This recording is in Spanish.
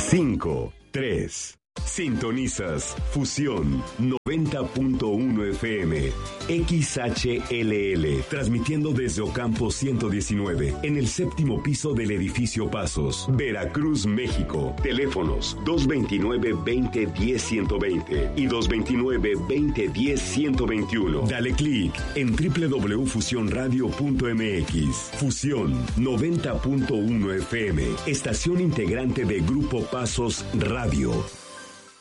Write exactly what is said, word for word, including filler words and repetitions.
cinco, tres. Sintonizas Fusión noventa punto uno F M, X H L L, transmitiendo desde Ocampo ciento diecinueve, en el séptimo piso del edificio Pasos, Veracruz, México. Teléfonos dos veintinueve, veinte, diez, ciento veinte y dos veintinueve, veinte, diez, ciento veintiuno. Dale clic en doble u doble u doble u punto fusión radio punto m x. Fusión noventa punto uno F M, estación integrante de Grupo Pasos Radio.